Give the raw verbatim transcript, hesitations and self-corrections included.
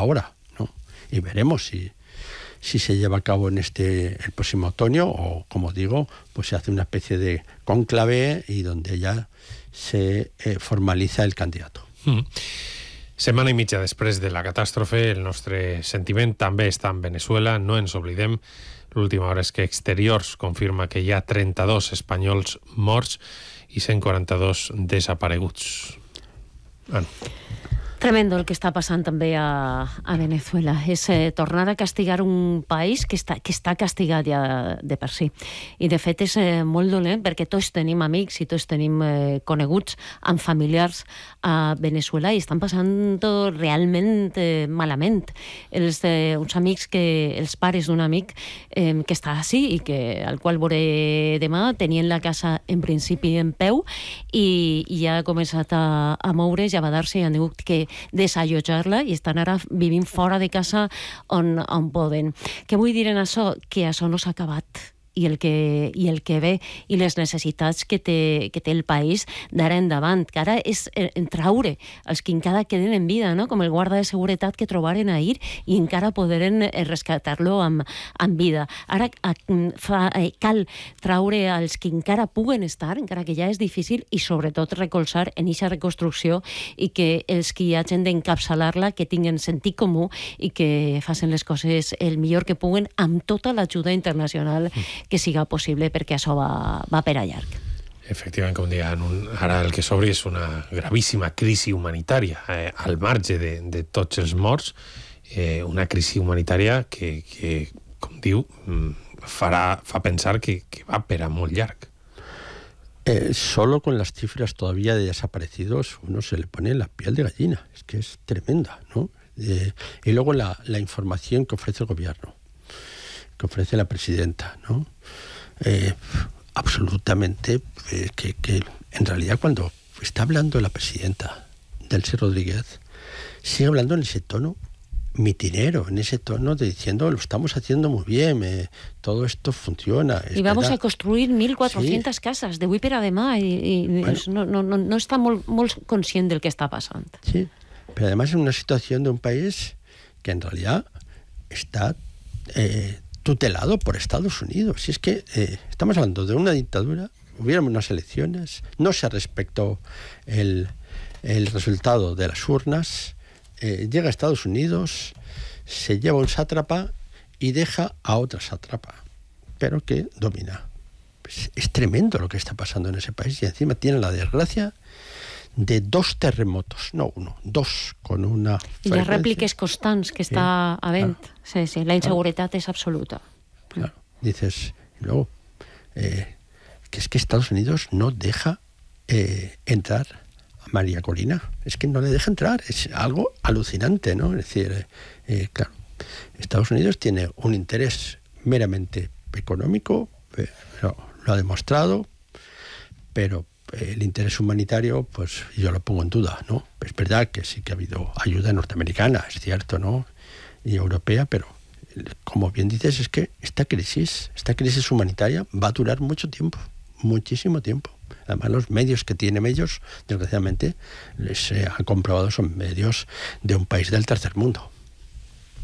ahora, ¿no? Y veremos si, si se lleva a cabo en este el próximo otoño o, como digo, pues se hace una especie de cónclave y donde ya se eh, formalitza el candidato. Mm. Setmana i mitja després de la catàstrofe, el nostre sentiment també està en Venezuela, no ens oblidem. L'última hora és que Exteriors confirma que hi ha trenta-dos espanyols morts i cent quaranta-dos desapareguts. Ana. Tremendo el que està passant també a, a Venezuela. És eh, tornar a castigar un país que està, que està castigat ja de per si. I de fet és eh, molt dolent perquè tots tenim amics i tots tenim eh, coneguts amb familiars a Venezuela i estan passant realment eh, malament. Els, eh, uns amics que, els pares d'un amic eh, que està així i que, al qual veuré demà, tenien la casa en principi en peu i, i ja ha començat a, a moure's i a badar-se i han dit que desallotjar-la i estan ara vivint fora de casa on, on poden. Què vull dir en això? Que això no s'ha acabat i el que, i el que ve i les necessitats que té, que té el país d'ara endavant, que ara és en traure els que encara queden en vida, no? Com el guarda de seguretat que trobaren ahir i encara poderen rescatar-lo amb, amb vida. Ara fa, cal traure els que encara puguen estar, encara que ja és difícil, i sobretot recolzar en eixa reconstrucció i que els que hagin d'encapçalar-la que tinguen sentit comú i que facin les coses el millor que puguen amb tota l'ajuda internacional que siga possible, perquè això va, va per a llarg. Efectivament, com deien, un, ara el que s'obri és una gravíssima crisi humanitària, eh, al marge de, de tots els morts, eh, una crisi humanitària que, que com diu, farà, fa pensar que, que va per a molt llarg. Eh, solo con las cifras todavía de desaparecidos uno se le pone la piel de gallina, es que es tremenda, ¿no? Eh, y luego la, la información que ofrece el gobierno, que ofrece la presidenta, ¿no? Eh, absolutamente, eh, que, que en realidad cuando está hablando la presidenta, Delcy Rodríguez, sigue hablando en ese tono mitinero, en ese tono de diciendo lo estamos haciendo muy bien, eh, todo esto funciona. Y vamos a construir mil cuatrocientas sí. cases d'avui per a demà i, i bueno, no, no, no està molt, molt conscient del que està passant. Sí, pero además en una situación de un país que en realidad está eh, tutelado por Estados Unidos. Si es que eh, estamos hablando de una dictadura, hubieron unas elecciones, no se respetó el, el resultado de las urnas, eh, llega a Estados Unidos, se lleva un sátrapa y deja a otra sátrapa, pero que domina. Pues es tremendo lo que está pasando en ese país y encima tiene la desgracia de dos terremotos, no uno, dos, con una frecuencia. I les rèpliques constants que està sí, havent. Claro. Sí, sí, la inseguretat claro. és absoluta. Claro, dices, y luego, eh, que es que Estados Unidos no deja eh, entrar a María Corina. Es que no le deja entrar, es algo alucinante, ¿no? Es decir, eh, claro, Estados Unidos tiene un interés meramente económico, eh, lo, lo ha demostrado, pero el interés humanitario, pues yo lo pongo en duda, ¿no? Es verdad que sí que ha habido ayuda norteamericana, es cierto, ¿no? Y europea, pero como bien dices, es que esta crisis, esta crisis humanitaria va a durar mucho tiempo, muchísimo tiempo. Además, los medios que tienen ellos, desgraciadamente, les eh, han comprobado, son medios de un país del tercer mundo.